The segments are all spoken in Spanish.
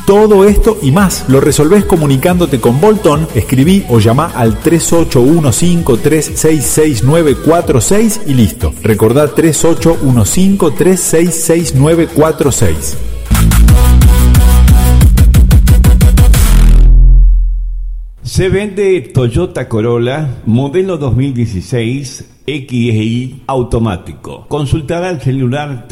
Todo esto y más lo resolvés comunicándote con Bolton. Escribí o llamá al 3815366946 y listo. Recordá 3815366946. Se vende Toyota Corolla modelo 2016 XI automático. Consultar al celular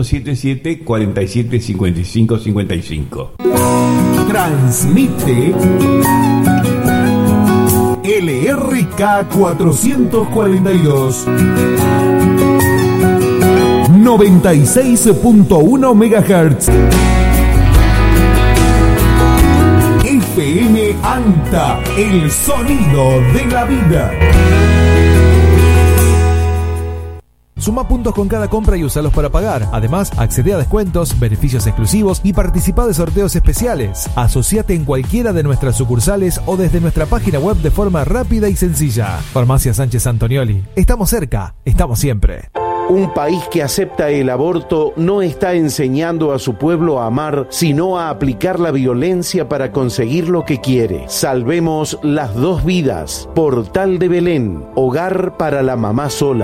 3877-475555. Transmite LRK 442 96.1 MHz. FM ANTA, el sonido de la vida. Suma puntos con cada compra y úsalos para pagar. Además, accede a descuentos, beneficios exclusivos y participa de sorteos especiales. Asociate en cualquiera de nuestras sucursales o desde nuestra página web de forma rápida y sencilla. Farmacia Sánchez Antonioli. Estamos cerca, estamos siempre. Un país que acepta el aborto no está enseñando a su pueblo a amar, sino a aplicar la violencia para conseguir lo que quiere. Salvemos las dos vidas. Portal de Belén, hogar para la mamá sola.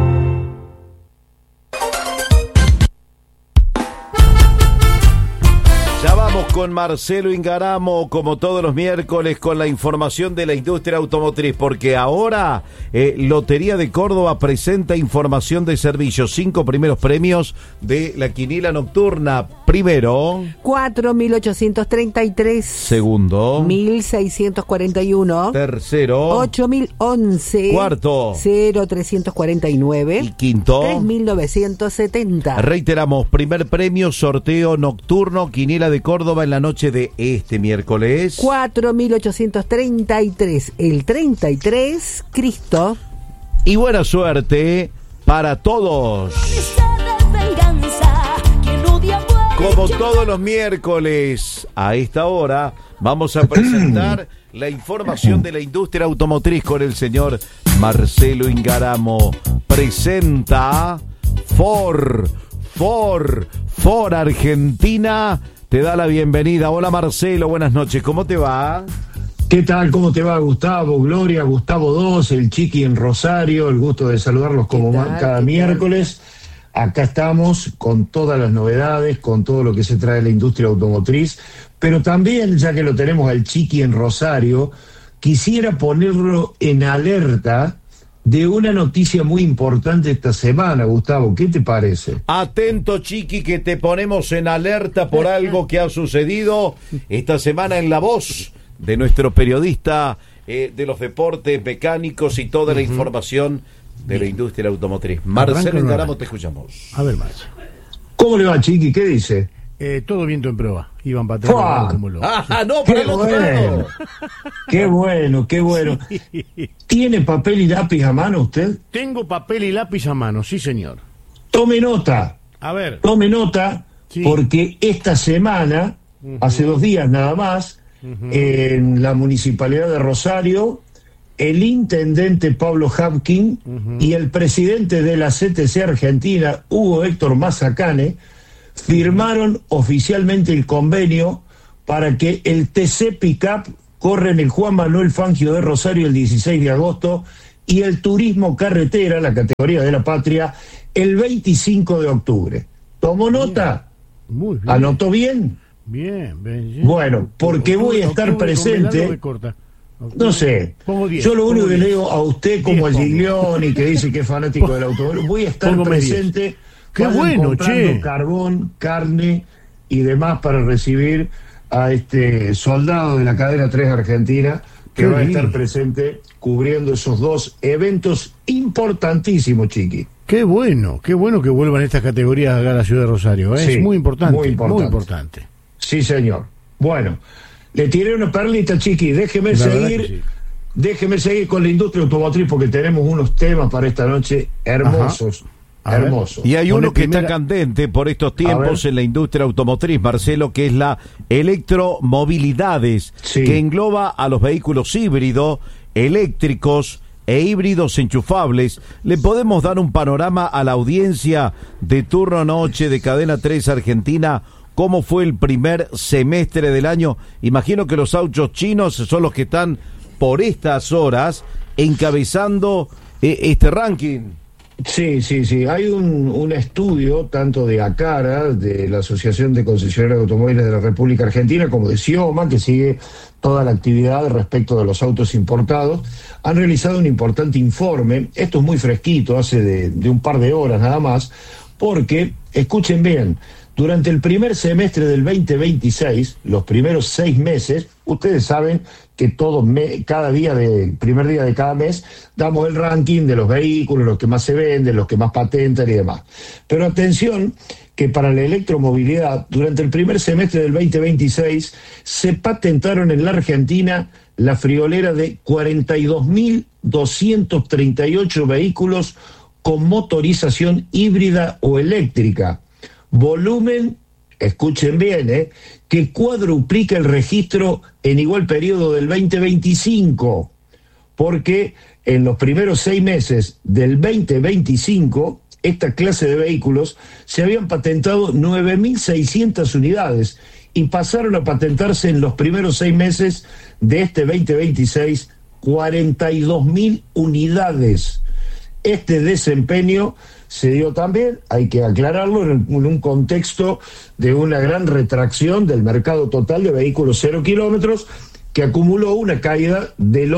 Con Marcelo Ingaramo, como todos los miércoles, con la información de la industria automotriz, porque ahora Lotería de Córdoba presenta información de servicios. 5 primeros premios de la quiniela nocturna. Primero, 4.833. Segundo, 1.641. Tercero, 8.011. Cuarto, 0.349. Y quinto, 3.970. Reiteramos, primer premio, sorteo nocturno, quiniela de Córdoba en la noche de este miércoles. 4.833. El 33, Cristo. Y buena suerte para todos. Como todos los miércoles, a esta hora, vamos a presentar la información de la industria automotriz con el señor Marcelo Ingaramo. Presenta Ford Argentina. Te da la bienvenida. Hola Marcelo, buenas noches. ¿Cómo te va? ¿Qué tal? ¿Cómo te va, Gustavo? Gloria, Gustavo 2, el Chiqui en Rosario. El gusto de saludarlos como cada miércoles. Acá estamos con todas las novedades, con todo lo que se trae de la industria automotriz, pero también, ya que lo tenemos al Chiqui en Rosario, quisiera ponerlo en alerta de una noticia muy importante esta semana, Gustavo. ¿Qué te parece? Atento, Chiqui, que te ponemos en alerta por algo que ha sucedido esta semana en La Voz de nuestro periodista de los deportes mecánicos y toda la información de la industria automotriz. Marcelo Ingaramo, te escuchamos. A ver, Marcelo. ¿Cómo le va, Chiqui? ¿Qué dice? Todo viento en prueba. Iban para atrás como locos. No, para el otro lado. Qué bueno, qué bueno. Sí. ¿Tiene papel y lápiz a mano usted? Tengo papel y lápiz a mano, sí, señor. Tome nota. A ver. Tome nota, sí. Porque esta semana, hace 2 días nada más, en la Municipalidad de Rosario, el intendente Pablo Hapkin y el presidente de la CTC Argentina, Hugo Héctor Mazacane, firmaron oficialmente el convenio para que el TC Pickup corra en el Juan Manuel Fangio de Rosario el 16 de agosto y el Turismo Carretera, la categoría de la patria, el 25 de octubre. ¿Tomó nota? Muy bien. ¿Anotó bien? Bien. Bueno, porque voy a estar presente. No sé, yo lo único que le digo a usted como a Giglioni, que dice que es fanático del automóvil, voy a estar presente. Qué bueno, comprando carbón, carne y demás para recibir a este soldado de la cadena 3 Argentina, que va a estar presente cubriendo esos 2 eventos importantísimos, Chiqui. Qué bueno que vuelvan estas categorías acá a la ciudad de Rosario, ¿eh? Sí, es muy importante. Sí, señor. Bueno, le tiré una perlita, Chiqui, déjeme seguir con la industria automotriz porque tenemos unos temas para esta noche hermosos. Hermoso. Y hay uno que está candente por estos tiempos en la industria automotriz, Marcelo, que es la electromovilidades, que engloba a los vehículos híbridos, eléctricos e híbridos enchufables. ¿Le podemos dar un panorama a la audiencia de turno noche de Cadena 3 Argentina cómo fue el primer semestre del año. Imagino que los autos chinos son los que están por estas horas encabezando este ranking. Sí. Hay un estudio tanto de ACARA, de la Asociación de Concesionarios de Automóviles de la República Argentina, como de SIOMA, que sigue toda la actividad respecto de los autos importados. Han realizado un importante informe. Esto es muy fresquito, hace de un par de horas nada más, porque, escuchen bien, durante el primer semestre del 2026, los primeros 6 meses, ustedes saben que primer día de cada mes, damos el ranking de los vehículos, los que más se venden, los que más patentan y demás. Pero atención, que para la electromovilidad, durante el primer semestre del 2026, se patentaron en la Argentina la friolera de 42.238 vehículos con motorización híbrida o eléctrica. Volumen, escuchen bien, que cuadruplica el registro en igual periodo del 2025, porque en los primeros 6 meses del 2025, esta clase de vehículos se habían patentado 9.600 unidades y pasaron a patentarse en los primeros 6 meses de este 2026 42.000 unidades. Este desempeño se dio también, hay que aclararlo, en un contexto de una gran retracción del mercado total de vehículos 0 kilómetros, que acumuló una caída del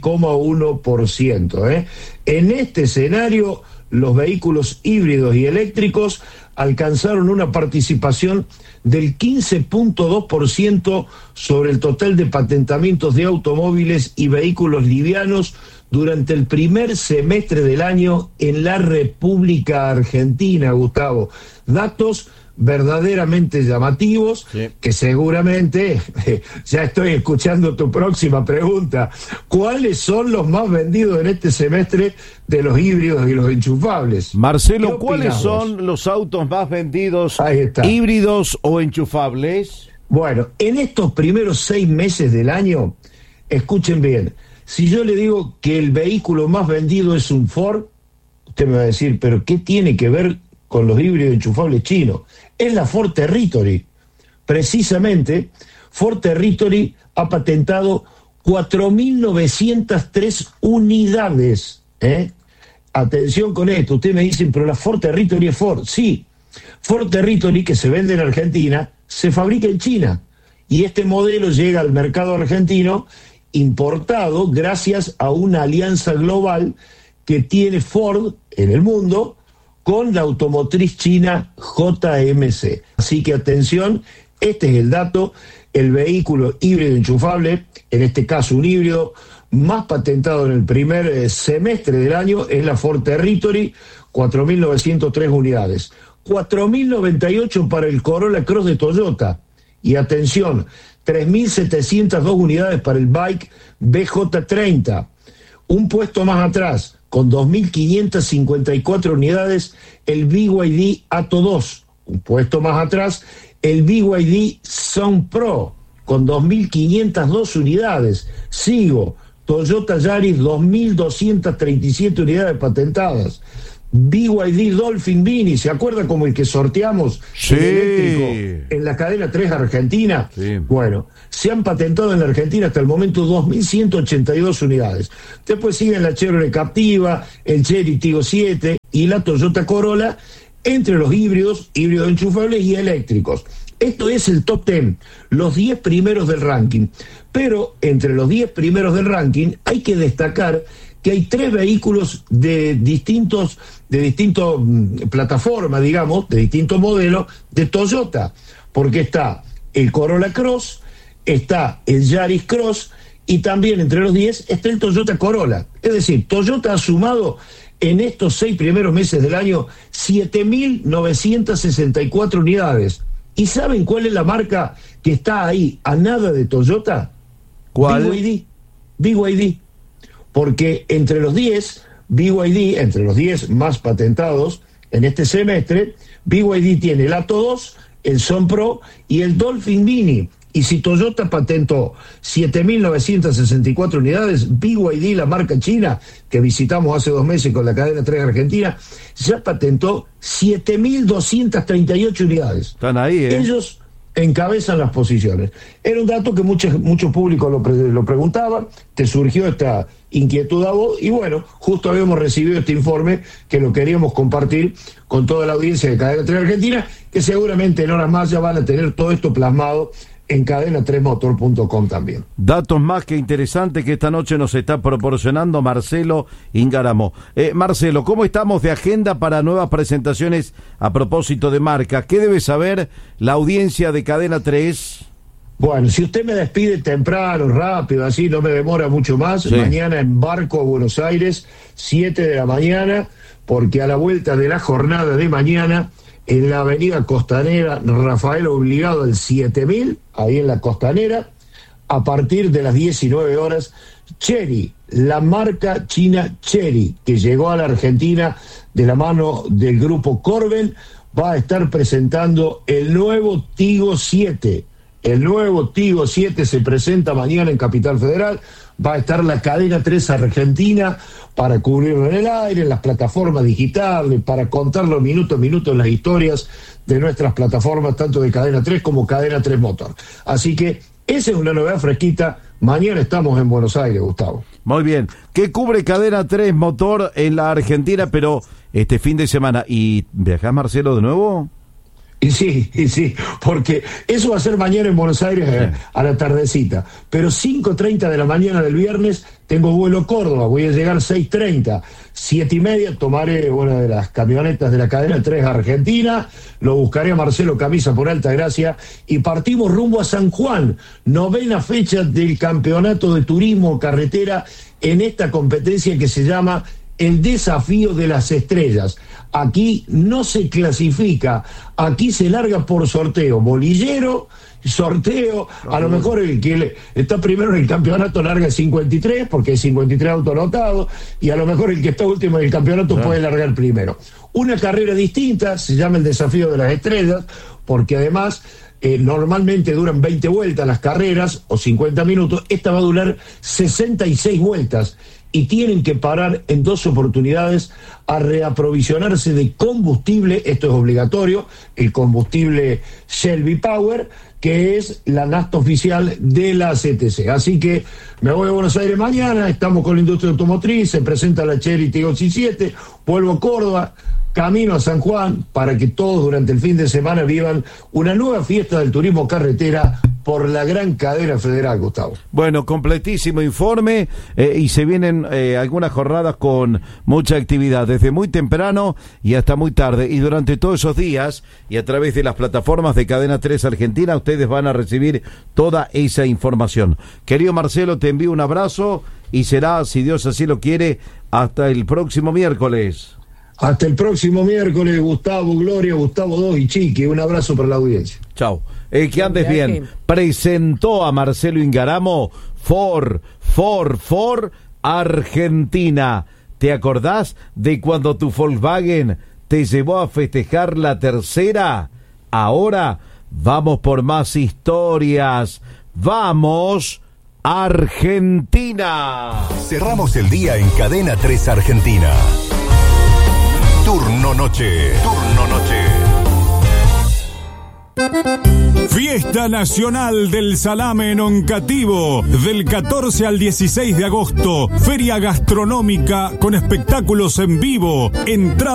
11,1%. En este escenario, los vehículos híbridos y eléctricos alcanzaron una participación del 15,2% sobre el total de patentamientos de automóviles y vehículos livianos durante el primer semestre del año en la República Argentina, Gustavo. Datos verdaderamente llamativos, sí, que seguramente, ya estoy escuchando tu próxima pregunta, ¿cuáles son los más vendidos en este semestre de los híbridos y los enchufables? Marcelo, ¿cuáles son los autos más vendidos, híbridos o enchufables? Bueno, en estos primeros 6 meses del año, escuchen bien, si yo le digo que el vehículo más vendido es un Ford, usted me va a decir, ¿pero qué tiene que ver con los híbridos enchufables chinos? Es la Ford Territory. Precisamente, Ford Territory ha patentado 4.903 unidades. Atención con esto, ustedes me dicen, pero la Ford Territory es Ford. Sí, Ford Territory, que se vende en Argentina, se fabrica en China. Y este modelo llega al mercado argentino importado gracias a una alianza global que tiene Ford en el mundo con la automotriz china JMC. Así que atención, este es el dato, el vehículo híbrido enchufable, en este caso un híbrido, más patentado en el primer semestre del año es la Ford Territory, 4.903 unidades. 4.098 para el Corolla Cross de Toyota. Y atención, 3.702 unidades para el Bike BJ30. Un puesto más atrás, con 2.554 unidades, el BYD Atto 2. Un puesto más atrás, el BYD Sound Pro, con 2.502 unidades. Sigo, Toyota Yaris, 2.237 unidades patentadas. BYD Dolphin Mini, ¿se acuerda como el que sorteamos? Sí. El eléctrico en la cadena 3 Argentina. Sí. Bueno, se han patentado en la Argentina hasta el momento 2.182 unidades. Después siguen la Chevrolet Captiva, el Chery Tiggo 7 y la Toyota Corolla, entre los híbridos enchufables y eléctricos. Esto es el top 10, los 10 primeros del ranking. Pero entre los 10 primeros del ranking hay que destacar que hay 3 vehículos de distintos plataformas, digamos, de distintos modelos de Toyota, porque está el Corolla Cross, está el Yaris Cross y también entre los 10 está el Toyota Corolla. Es decir, Toyota ha sumado en estos 6 primeros meses del año 7.964 unidades. ¿Y saben cuál es la marca que está ahí a nada de Toyota? ¿Cuál? BYD. Porque entre los 10, BYD, entre los 10 más patentados en este semestre, BYD tiene el Atto 2, el Sound Pro y el Dolphin Mini. Y si Toyota patentó 7.964 unidades, BYD, la marca china, que visitamos hace 2 meses con la cadena 3 Argentina, ya patentó 7.238 unidades. Están ahí, Ellos encabezan las posiciones. Era un dato que mucho público lo preguntaba, te surgió esta inquietud a vos, y bueno, justo habíamos recibido este informe que lo queríamos compartir con toda la audiencia de Cadena 3 Argentina, que seguramente en horas más ya van a tener todo esto plasmado en cadena3motor.com también. Datos más que interesantes que esta noche nos está proporcionando Marcelo Ingaramo. Marcelo, ¿cómo estamos de agenda para nuevas presentaciones a propósito de marca? ¿Qué debe saber la audiencia de Cadena 3? Bueno, si usted me despide temprano, rápido, así no me demora mucho más, sí. Mañana embarco a Buenos Aires, 7 de la mañana, porque a la vuelta de la jornada de mañana, en la avenida Costanera, Rafael Obligado al 7000, ahí en la Costanera, a partir de las 19 horas, Chery, la marca china Chery, que llegó a la Argentina de la mano del grupo Corben, va a estar presentando el nuevo Tigo 7. El nuevo Tigo 7 se presenta mañana en Capital Federal. Va a estar la Cadena 3 Argentina para cubrirlo en el aire, en las plataformas digitales, para contarlo minuto a minuto las historias de nuestras plataformas, tanto de Cadena 3 como Cadena 3 Motor. Así que esa es una novedad fresquita. Mañana estamos en Buenos Aires, Gustavo. Muy bien. ¿Qué cubre Cadena 3 Motor en la Argentina, pero este fin de semana? ¿Y viajás, Marcelo, de nuevo? Y sí, porque eso va a ser mañana en Buenos Aires a la tardecita. Pero 5:30 de la mañana del viernes tengo vuelo Córdoba, voy a llegar 6:30. 7:30 tomaré una de las camionetas de la Cadena 3 Argentina, lo buscaré a Marcelo Camisa por Altagracia y partimos rumbo a San Juan, 9ª fecha del Campeonato de Turismo Carretera en esta competencia que se llama el Desafío de las Estrellas. Aquí no se clasifica, aquí se larga por sorteo, bolillero, sorteo, a lo mejor el que está primero en el campeonato larga 53, porque hay 53 autos anotados, y a lo mejor el que está último en el campeonato puede largar primero. Una carrera distinta, se llama el Desafío de las Estrellas, porque además normalmente duran 20 vueltas las carreras, o 50 minutos, esta va a durar 66 vueltas, y tienen que parar en 2 oportunidades a reaprovisionarse de combustible, esto es obligatorio, el combustible Shell V-Power, que es la nafta oficial de la CTC. Así que me voy a Buenos Aires mañana, estamos con la industria automotriz, se presenta la Chery Tigo 7, vuelvo a Córdoba, camino a San Juan, para que todos durante el fin de semana vivan una nueva fiesta del turismo carretera por la gran cadena federal, Gustavo. Bueno, completísimo informe y se vienen algunas jornadas con mucha actividad, desde muy temprano y hasta muy tarde. Y durante todos esos días y a través de las plataformas de Cadena 3 Argentina, ustedes van a recibir toda esa información. Querido Marcelo, te envío un abrazo y será, si Dios así lo quiere, hasta el próximo miércoles. Hasta el próximo miércoles, Gustavo, Gloria, Gustavo 2 y Chiqui. Un abrazo para la audiencia. Chao. Que andes bien. Presentó a Marcelo Ingaramo Ford Argentina. ¿Te acordás de cuando tu Volkswagen te llevó a festejar la tercera? Ahora vamos por más historias. ¡Vamos, Argentina! Cerramos el día en Cadena 3 Argentina. Turno noche. Fiesta Nacional del Salame en Oncativo, del 14 al 16 de agosto. Feria gastronómica con espectáculos en vivo. Entrada